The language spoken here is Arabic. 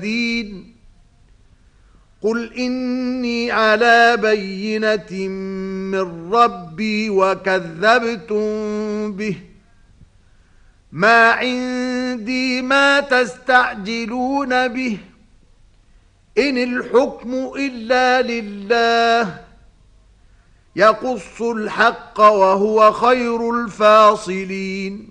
قل إني على بينة من ربي وكذبتم به ما عندي ما تستعجلون به إن الحكم إلا لله يقص الحق وهو خير الفاصلين